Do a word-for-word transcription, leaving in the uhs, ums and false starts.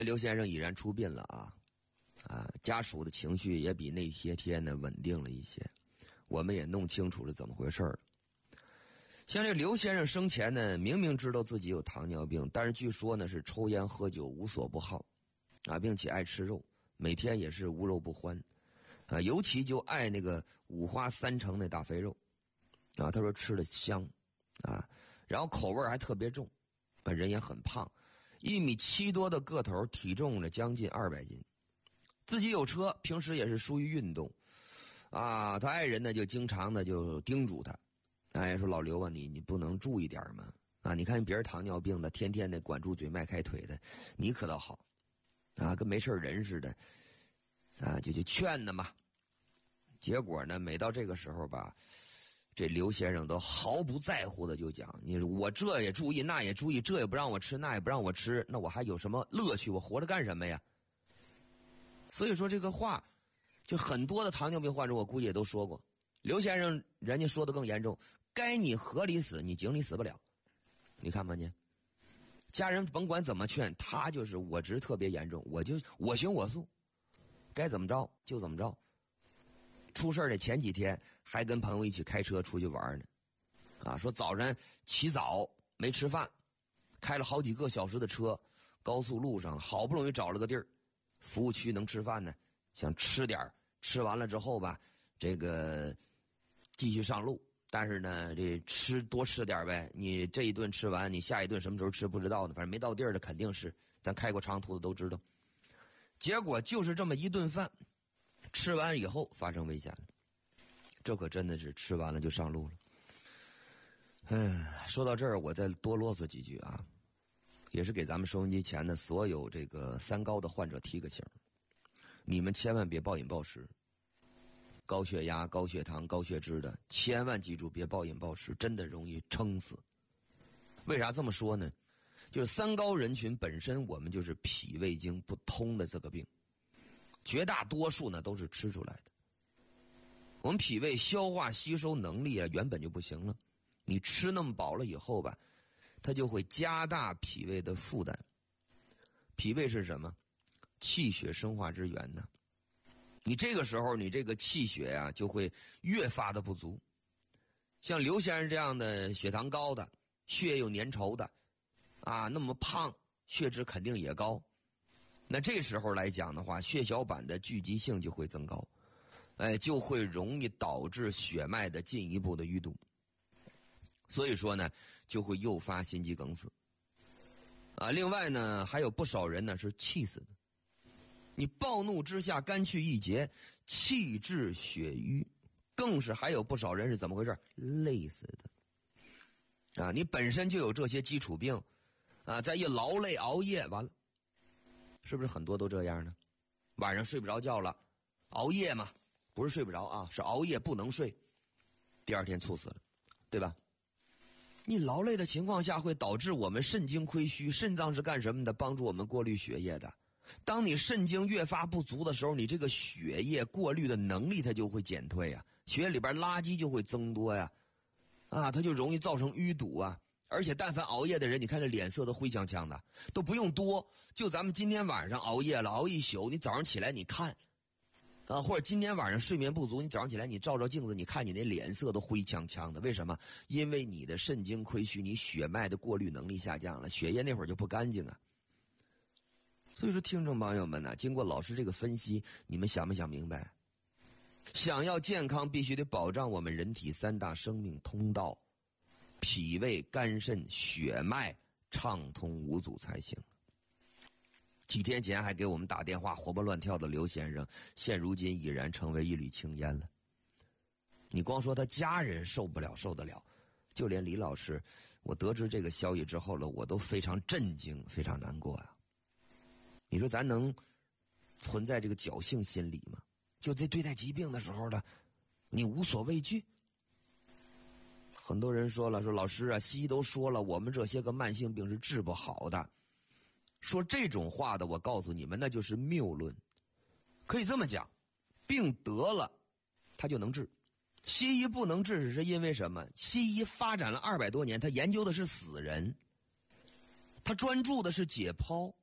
刘先生已然出殡了啊，啊，家属的情绪也比那些天呢稳定了一些，我们也弄清楚了怎么回事了。像这刘先生生前呢，明明知道自己有糖尿病，但是据说呢是抽烟喝酒无所不好，啊，并且爱吃肉，每天也是无肉不欢，啊，尤其就爱那个五花三成那大肥肉，啊，他说吃的香，啊，然后口味还特别重，啊，人也很胖。一米七多的个头，体重呢将近二百斤，自己有车，平时也是疏于运动，啊，他爱人呢就经常的就叮嘱他，哎，说老刘啊，你你不能注意点吗？啊，你看别人糖尿病的，天天的管住嘴迈开腿的，你可倒好，啊，跟没事人似的，啊，就就劝他嘛。结果呢，每到这个时候吧，这刘先生都毫不在乎的就讲，你我这也注意那也注意，这也不让我吃那也不让我吃，那我还有什么乐趣？我活着干什么呀？所以说这个话就很多的糖尿病患者我估计也都说过，刘先生人家说的更严重，该你河里死你井里死不了。你看吧，你家人甭管怎么劝，他就是我执特别严重，我就我行我素，该怎么着就怎么着。出事的前几天还跟朋友一起开车出去玩呢，啊，说早晨起早没吃饭，开了好几个小时的车，高速路上好不容易找了个地儿，服务区能吃饭呢，想吃点吃完了之后吧，这个继续上路，但是呢，这吃多吃点呗，你这一顿吃完，你下一顿什么时候吃不知道呢，反正没到地儿的肯定是，咱开过长途的都知道。结果就是这么一顿饭。吃完以后发生危险了，这可真的是吃完了就上路了。嗯，说到这儿我再多啰嗦几句啊，也是给咱们收音机前的所有这个三高的患者提个醒，你们千万别暴饮暴食，高血压、高血糖、高血脂的千万记住别暴饮暴食，真的容易撑死。为啥这么说呢？就是三高人群本身我们就是脾胃经不通的这个病，绝大多数呢都是吃出来的。我们脾胃消化吸收能力啊原本就不行了，你吃那么饱了以后吧，它就会加大脾胃的负担。脾胃是什么？气血生化之源呢。你这个时候你这个气血啊就会越发的不足。像刘先生这样的血糖高的，血有粘稠的啊，那么胖，血脂肯定也高。那这时候来讲的话，血小板的聚集性就会增高，哎，就会容易导致血脉的进一步的淤堵，所以说呢，就会诱发心肌梗死。啊，另外呢，还有不少人呢是气死的。你暴怒之下肝气郁结，气滞血瘀，更是还有不少人是怎么回事？累死的。啊，你本身就有这些基础病，啊，再一劳累熬夜，完了。是不是很多都这样呢？晚上睡不着觉了，熬夜嘛，不是睡不着啊，是熬夜不能睡，第二天猝死了，对吧？你劳累的情况下会导致我们肾精亏虚，肾脏是干什么的？帮助我们过滤血液的。当你肾精越发不足的时候，你这个血液过滤的能力它就会减退啊，血液里边垃圾就会增多呀，啊，它就容易造成淤堵啊。而且但凡熬夜的人，你看这脸色都灰呛呛的，都不用多，就咱们今天晚上熬夜了，熬一宿，你早上起来你看，啊，或者今天晚上睡眠不足，你早上起来你照照镜子，你看你那脸色都灰呛呛的，为什么？因为你的肾精亏虚，你血脉的过滤能力下降了，血液那会儿就不干净啊。所以说听众朋友们呢、啊，经过老师这个分析，你们想没想明白？想要健康，必须得保障我们人体三大生命通道。脾胃、肝肾、血脉畅通无阻才行。几天前还给我们打电话活蹦乱跳的刘先生，现如今已然成为一缕青烟了。你光说他家人受不了受得了，就连李老师，我得知这个消息之后了，我都非常震惊，非常难过啊。你说咱能存在这个侥幸心理吗？就在对待疾病的时候的，你无所畏惧。很多人说了，说老师啊，西医都说了，我们这些个慢性病是治不好的。说这种话的，我告诉你们，那就是谬论。可以这么讲，病得了，它就能治。西医不能治是因为什么？西医发展了二百多年，他研究的是死人，他专注的是解剖。